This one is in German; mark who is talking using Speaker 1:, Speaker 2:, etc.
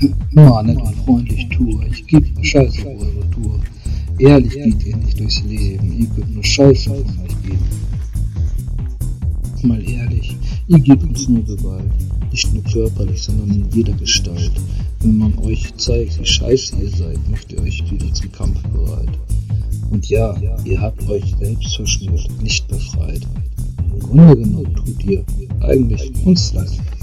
Speaker 1: Mahnet und freundlich tue, ich geb Scheiße auf eure Tour. Ehrlich geht ihr nicht durchs Leben, ihr könnt nur Scheiße von euch geben. Mal ehrlich, ihr gebt uns nur Gewalt, nicht nur körperlich, sondern in jeder Gestalt. Wenn man euch zeigt, wie scheiße ihr seid, macht ihr euch wieder zum Kampf bereit. Und ja, ihr habt euch selbst verschmort, nicht befreit. Im Grunde genommen tut ihr eigentlich uns leid.